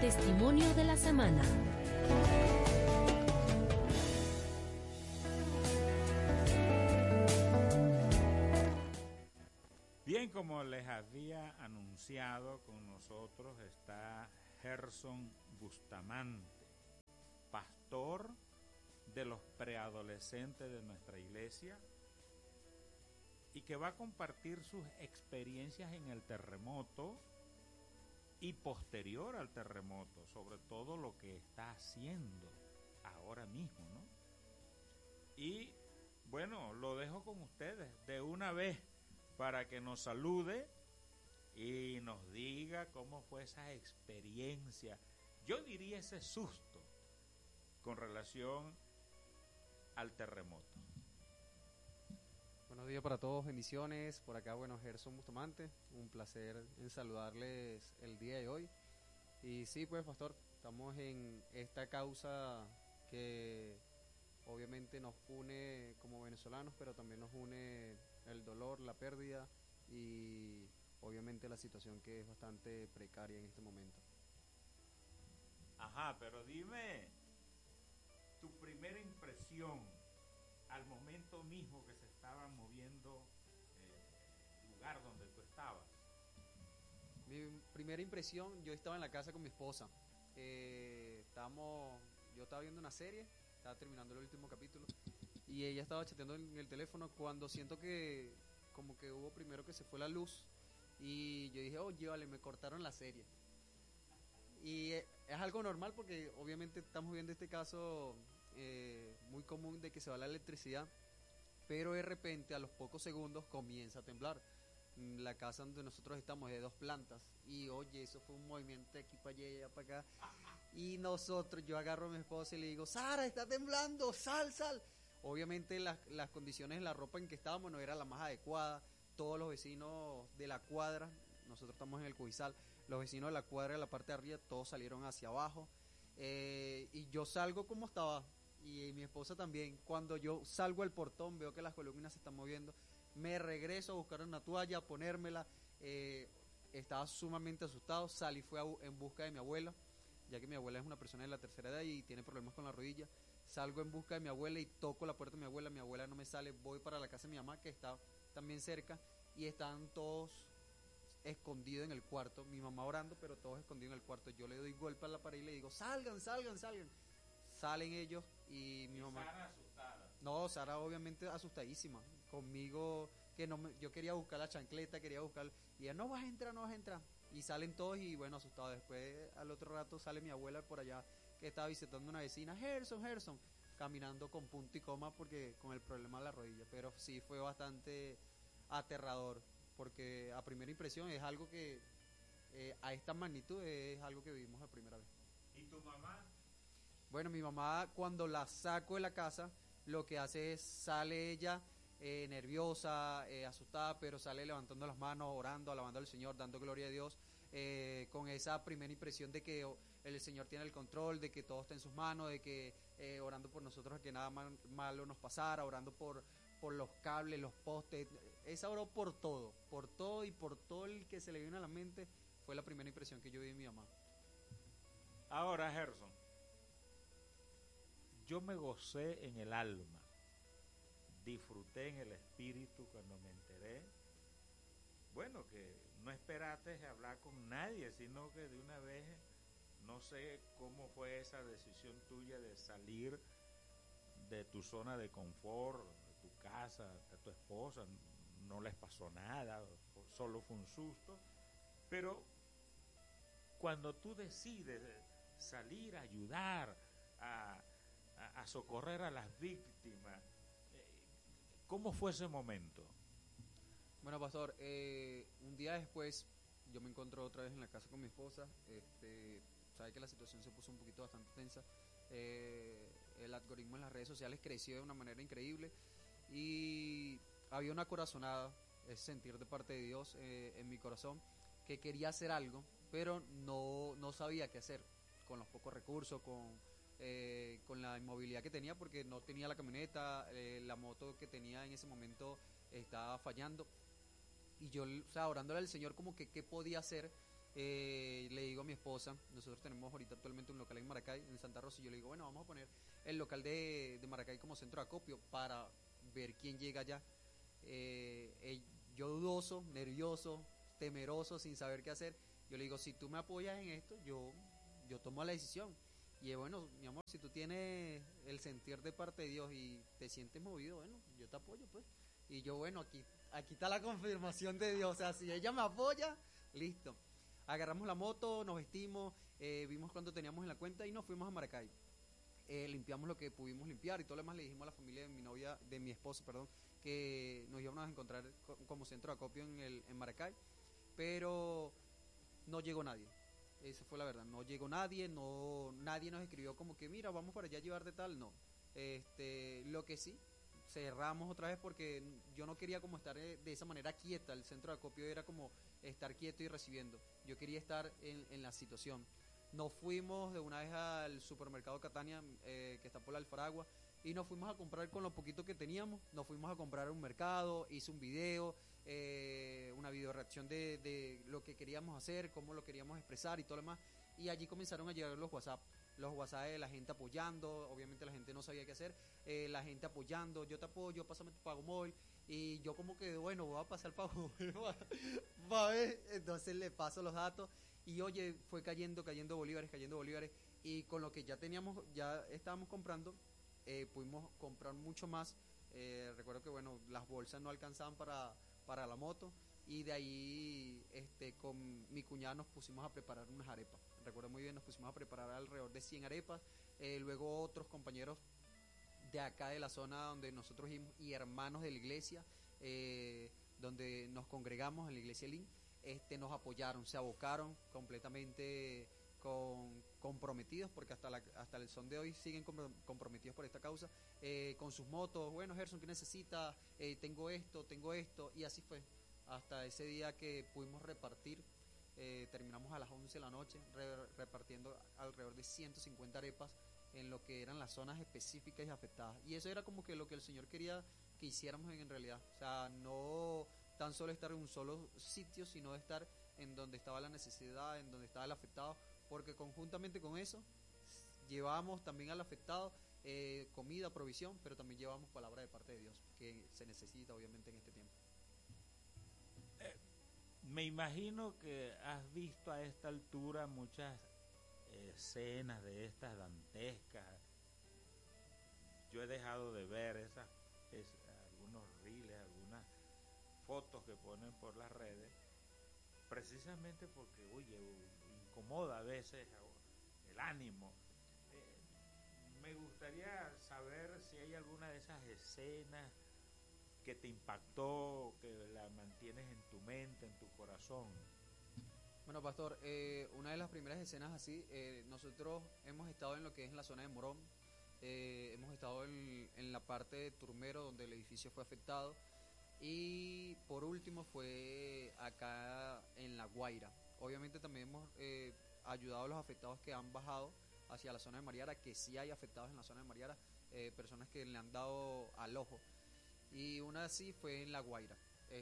Testimonio de la semana. Bien, como les había anunciado, con nosotros está Gerson Bustamante, pastor de los preadolescentes de nuestra iglesia, y que va a compartir sus experiencias en el terremoto y posterior al terremoto, sobre todo lo que está haciendo ahora mismo, ¿no? Y bueno, lo dejo con ustedes de una vez para que nos salude y nos diga cómo fue esa experiencia, yo diría ese susto, con relación al terremoto. Buenos días para todos, bendiciones. Por acá, bueno, Gerson Bustamante, un placer en saludarles el día de hoy. Y sí, pues, pastor, estamos en esta causa que obviamente nos une como venezolanos, pero también nos une el dolor, la pérdida y obviamente la situación que es bastante precaria en este momento. Ajá, pero dime tu primera impresión al momento mismo que se estaba moviendo el lugar donde tú estabas. Mi primera impresión, yo estaba en la casa con mi esposa. Yo estaba viendo una serie, estaba terminando el último capítulo y ella estaba chateando en el teléfono cuando siento que como que hubo primero que se fue la luz y yo dije, oye, vale, me cortaron la serie. Y es algo normal porque obviamente estamos viendo este caso muy común de que se va la electricidad, pero de repente a los pocos segundos comienza a temblar. La casa donde nosotros estamos es de 2 plantas y oye, eso fue un movimiento de aquí para allá y allá para acá y yo agarro a mi esposa y le digo, Sara, está temblando, sal. Obviamente las condiciones de la ropa en que estábamos no era la más adecuada. Todos los vecinos de la cuadra, nosotros estamos en el Cubizal, los vecinos de la cuadra de la parte de arriba todos salieron hacia abajo, y yo salgo como estaba y mi esposa también. Cuando yo salgo al portón veo que las columnas se están moviendo, me regreso a buscar una toalla, a ponérmela. Estaba sumamente asustado, en busca de mi abuela, ya que mi abuela es una persona de la tercera edad y tiene problemas con la rodilla. Salgo en busca de mi abuela y toco la puerta de mi abuela no me sale, voy para la casa de mi mamá que está también cerca y están todos escondidos en el cuarto, mi mamá orando pero todos escondidos en el cuarto. Yo le doy golpe a la pared y le digo, salgan. Salen ellos y mi mamá. Sara asustada. No, Sara obviamente asustadísima conmigo, que yo quería buscar la chancleta, y ella, no vas a entrar. Y salen todos y bueno, asustados. Después al otro rato sale mi abuela por allá que estaba visitando una vecina, Gerson, caminando con punto y coma porque con el problema de la rodilla. Pero sí fue bastante aterrador porque a primera impresión es algo que a esta magnitud es algo que vivimos a primera vez. ¿Y tu mamá? Bueno, mi mamá cuando la saco de la casa, lo que hace es, sale ella nerviosa, asustada, pero sale levantando las manos, orando, alabando al Señor, dando gloria a Dios, con esa primera impresión de que el Señor tiene el control, de que todo está en sus manos, de que orando por nosotros que nada malo nos pasara, orando por los cables, los postes. Esa oró por todo y por todo el que se le vino a la mente. Fue la primera impresión que yo vi de mi mamá. Ahora, Gerson, yo me gocé en el alma, disfruté en el espíritu cuando me enteré, bueno, que no esperaste hablar con nadie, sino que de una vez, no sé cómo fue esa decisión tuya de salir de tu zona de confort, de tu casa, de tu esposa, no les pasó nada, solo fue un susto, pero cuando tú decides salir a ayudar, a socorrer a las víctimas, ¿cómo fue ese momento? Bueno, pastor, un día después yo me encontré otra vez en la casa con mi esposa. Sabe que la situación se puso un poquito bastante tensa. El algoritmo en las redes sociales creció de una manera increíble y había una corazonada, ese sentir de parte de Dios en mi corazón, que quería hacer algo, pero no sabía qué hacer con los pocos recursos, con la inmovilidad que tenía, porque no tenía la camioneta, la moto que tenía en ese momento estaba fallando. Y yo, o sea, orándole al Señor como que qué podía hacer le digo a mi esposa, nosotros tenemos ahorita actualmente un local en Maracay, en Santa Rosa, y yo le digo, bueno, vamos a poner el local de Maracay como centro de acopio para ver quién llega allá. Yo dudoso, nervioso, temeroso, sin saber qué hacer, yo le digo, si tú me apoyas en esto, yo tomo la decisión. Y bueno, mi amor, si tú tienes el sentir de parte de Dios y te sientes movido, bueno, yo te apoyo, pues. Y yo, bueno, aquí está la confirmación de Dios. O sea, si ella me apoya, listo. Agarramos la moto, nos vestimos, vimos cuánto teníamos en la cuenta y nos fuimos a Maracay. Limpiamos lo que pudimos limpiar y todo lo demás. Le dijimos a la familia de mi novia, de mi esposa, perdón, que nos íbamos a encontrar como centro de acopio en Maracay, pero no llegó nadie. Esa fue la verdad, no llegó nadie, nadie nos escribió como que mira, vamos para allá a llevar de tal, no. Lo que sí, cerramos otra vez porque yo no quería como estar de esa manera quieta. El centro de acopio era como estar quieto y recibiendo. Yo quería estar en la situación. Nos fuimos de una vez al supermercado Catania, que está por la Alfaragua, y nos fuimos a comprar con lo poquito que teníamos. Nos fuimos a comprar a un mercado, hice un video, una video reacción de lo que queríamos hacer, cómo lo queríamos expresar y todo lo demás. Y allí comenzaron a llegar los WhatsApp de la gente apoyando. Obviamente la gente no sabía qué hacer, la gente apoyando, yo te apoyo, pásame tu pago móvil. Y yo como que, bueno, voy a pasar el pago móvil va a ver. Entonces le paso los datos y oye, fue cayendo bolívares, y con lo que ya teníamos, ya estábamos comprando, pudimos comprar mucho más. Recuerdo que bueno, las bolsas no alcanzaban para la moto, y de ahí con mi cuñada nos pusimos a preparar unas arepas. Recuerdo muy bien, nos pusimos a preparar alrededor de 100 arepas. Luego otros compañeros de acá de la zona donde nosotros vivimos y hermanos de la iglesia, donde nos congregamos en la iglesia Lin, nos apoyaron, se abocaron completamente comprometidos, porque hasta el son de hoy siguen comprometidos por esta causa, con sus motos. Bueno, Gerson, ¿qué necesita? Tengo esto, y así fue hasta ese día que pudimos repartir. Terminamos a las 11 de la noche repartiendo alrededor de 150 arepas en lo que eran las zonas específicas y afectadas, y eso era como que lo que el Señor quería que hiciéramos en realidad. O sea, no tan solo estar en un solo sitio, sino de estar en donde estaba la necesidad, en donde estaba el afectado, porque conjuntamente con eso llevábamos también al afectado comida, provisión, pero también llevamos palabra de parte de Dios, que se necesita obviamente en este tiempo. Me imagino que has visto a esta altura muchas escenas de estas dantescas. Yo he dejado de ver algunos reels, algunas fotos que ponen por las redes, precisamente porque, oye, incomoda a veces el ánimo. Me gustaría saber si hay alguna de esas escenas que te impactó, que la mantienes en tu mente, en tu corazón. Bueno, pastor, una de las primeras escenas así, nosotros hemos estado en lo que es la zona de Morón, hemos estado en la parte de Turmero, donde el edificio fue afectado, y por último fue acá en La Guaira. Obviamente también hemos ayudado a los afectados que han bajado hacia la zona de Mariara, que sí hay afectados en la zona de Mariara, personas que le han dado al ojo. Y una así fue en La Guaira.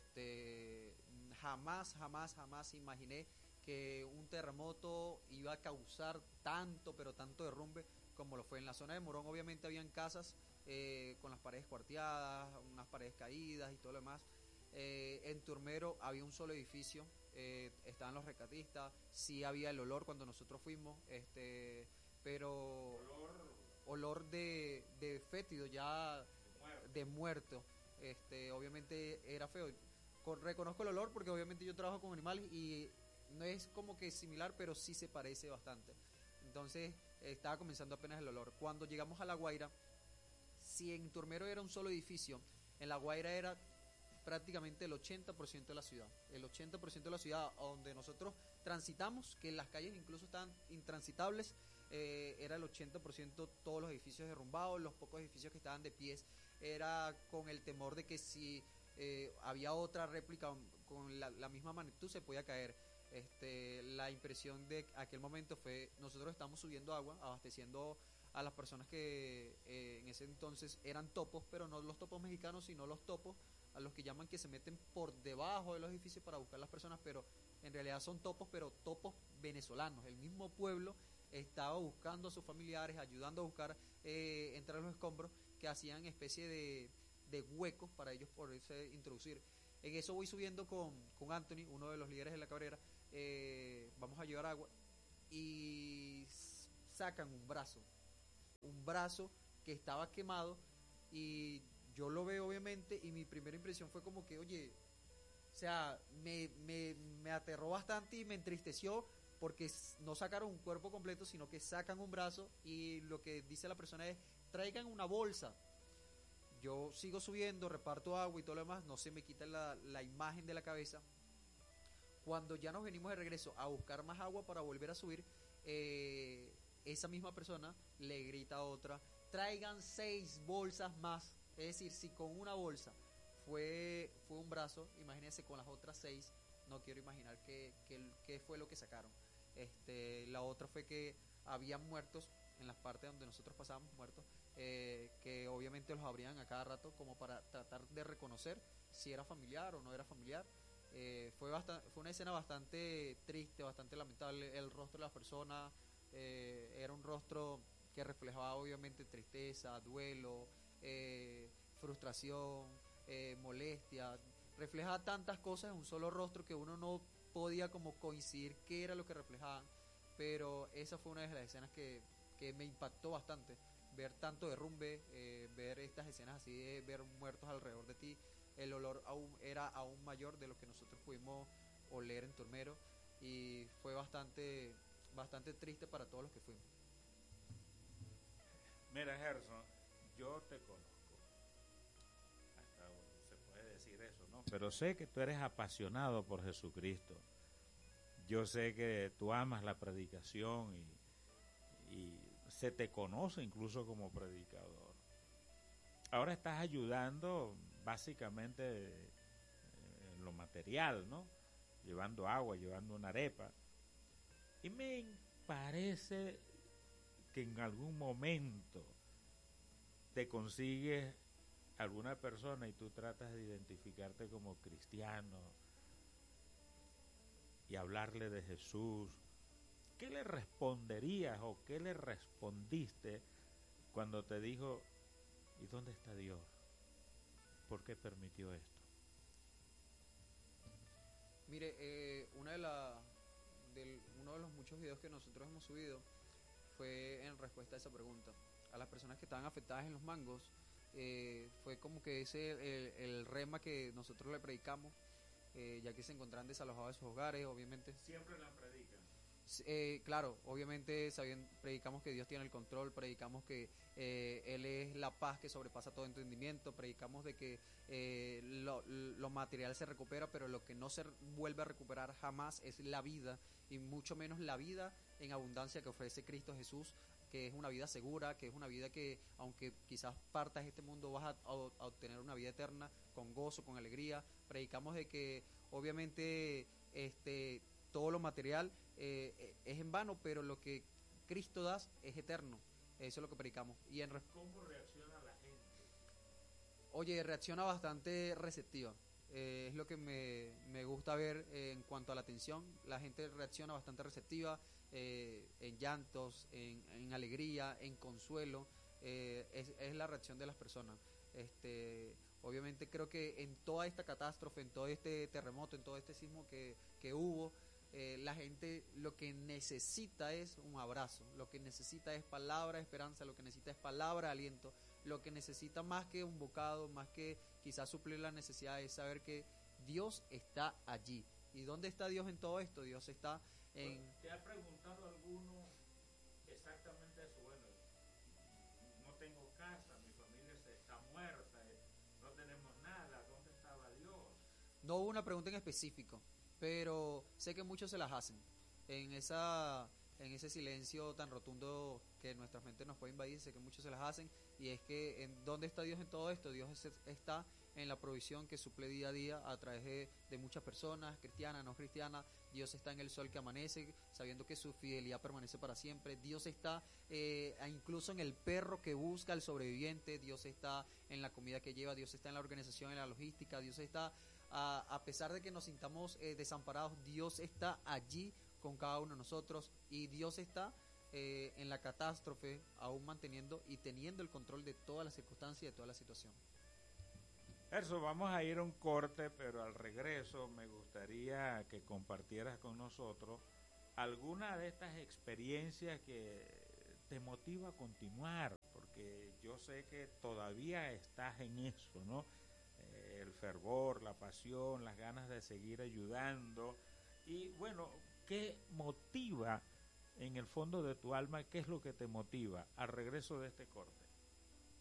Jamás imaginé que un terremoto iba a causar tanto, pero tanto derrumbe como lo fue. En la zona de Morón obviamente habían casas con las paredes cuarteadas, unas paredes caídas y todo lo demás. En Turmero había un solo edificio, estaban los rescatistas, sí había el olor cuando nosotros fuimos, pero olor de fétido, ya de muerto. Obviamente era feo. Reconozco el olor porque obviamente yo trabajo con animales y no es como que similar, pero sí se parece bastante. Entonces estaba comenzando apenas el olor. Cuando llegamos a La Guaira, si en Turmero era un solo edificio, en La Guaira era prácticamente el 80% de la ciudad. El 80% de la ciudad donde nosotros transitamos, que las calles incluso estaban intransitables, era el 80%, todos los edificios derrumbados, los pocos edificios que estaban de pies, era con el temor de que si había otra réplica con la misma magnitud se podía caer. La impresión de aquel momento fue, nosotros estamos subiendo agua, abasteciendo a las personas que en ese entonces eran topos, pero no los topos mexicanos, sino los topos a los que llaman, que se meten por debajo de los edificios para buscar las personas, pero en realidad son topos, pero topos venezolanos. El mismo pueblo estaba buscando a sus familiares, ayudando a buscar entre los escombros, que hacían especie de huecos para ellos poderse introducir. En eso voy subiendo con Anthony, uno de los líderes de la Cabrera, vamos a llevar agua y sacan un brazo que estaba quemado, y yo lo veo obviamente y mi primera impresión fue como que, oye, o sea, me aterró bastante y me entristeció, porque no sacaron un cuerpo completo, sino que sacan un brazo, y lo que dice la persona es: traigan una bolsa. Yo sigo subiendo, reparto agua y todo lo demás, no se me quita la imagen de la cabeza. Cuando ya nos venimos de regreso a buscar más agua para volver a subir, esa misma persona le grita a otra: traigan 6 bolsas más. Es decir, si con una bolsa fue un brazo, imagínense con las otras 6, no quiero imaginar qué fue lo que sacaron. La otra fue que había muertos en las partes donde nosotros pasábamos, muertos, que obviamente los abrían a cada rato como para tratar de reconocer si era familiar o no era familiar. Fue una escena bastante triste, bastante lamentable. El rostro de las personas era un rostro que reflejaba obviamente tristeza, duelo, frustración, molestia. Reflejaba tantas cosas en un solo rostro que uno no podía como coincidir qué era lo que reflejaban. Pero esa fue una de las escenas que me impactó bastante. Ver tanto derrumbe, ver estas escenas así de ver muertos alrededor de ti. El olor era aún mayor de lo que nosotros pudimos oler en Turmero, y fue bastante triste para todos los que fuimos. Mira, Gerson, yo te conozco, hasta se puede decir eso, ¿no? Pero sé que tú eres apasionado por Jesucristo. Yo sé que tú amas la predicación y se te conoce incluso como predicador. Ahora estás ayudando básicamente en lo material, ¿no? Llevando agua, llevando una arepa. Y me parece que en algún momento te consigues alguna persona y tú tratas de identificarte como cristiano y hablarle de Jesús. ¿Qué le responderías o qué le respondiste cuando te dijo: ¿y dónde está Dios? ¿Por qué permitió esto? Mire, uno de los muchos videos que nosotros hemos subido fue en respuesta a esa pregunta. A las personas que estaban afectadas en los mangos, fue como que el rema que nosotros le predicamos, ya que se encontraban desalojados de sus hogares, obviamente. Siempre la predican. Claro, obviamente predicamos que Dios tiene el control, predicamos que Él es la paz que sobrepasa todo entendimiento, predicamos de que lo material se recupera, pero lo que no se vuelve a recuperar jamás es la vida, y mucho menos la vida en abundancia que ofrece Cristo Jesús, que es una vida segura, que es una vida que, aunque quizás partas de este mundo, vas a obtener una vida eterna con gozo, con alegría. Predicamos de que obviamente todo lo material es en vano, pero lo que Cristo da es eterno. Eso es lo que predicamos. ¿Cómo reacciona la gente? Oye, reacciona bastante receptiva. Es lo que me gusta ver en cuanto a la atención. La gente reacciona bastante receptiva, en llantos, en alegría, en consuelo. Es la reacción de las personas. Obviamente creo que en toda esta catástrofe, en todo este terremoto, en todo este sismo que hubo, la gente lo que necesita es un abrazo, lo que necesita es palabra de esperanza, lo que necesita es palabra de aliento, lo que necesita más que un bocado, más que quizás suplir la necesidad, es saber que Dios está allí. ¿Y dónde está Dios en todo esto? Dios está en... ¿Te ha preguntado alguno exactamente eso? Bueno, no tengo casa, mi familia está muerta, no tenemos nada, ¿dónde estaba Dios? No hubo una pregunta en específico, pero sé que muchos se las hacen en ese silencio tan rotundo que nuestra mente nos puede invadir. Sé que muchos se las hacen, y es que ¿dónde está Dios en todo esto? Dios está en la provisión que suple día a día a través de muchas personas, cristianas, no cristianas. Dios está en el sol que amanece, sabiendo que su fidelidad permanece para siempre. Dios está incluso en el perro que busca al sobreviviente. Dios está en la comida que lleva. Dios está en la organización, en la logística. Dios está a pesar de que nos sintamos desamparados, Dios está allí con cada uno de nosotros, y Dios está en la catástrofe aún manteniendo y teniendo el control de todas las circunstancias y de toda la situación. Gerson, vamos a ir a un corte, pero al regreso me gustaría que compartieras con nosotros alguna de estas experiencias que te motiva a continuar, porque yo sé que todavía estás en eso, ¿no? El fervor, la pasión, las ganas de seguir ayudando. Y bueno, ¿qué motiva en el fondo de tu alma? ¿Qué es lo que te motiva al regreso de este corte?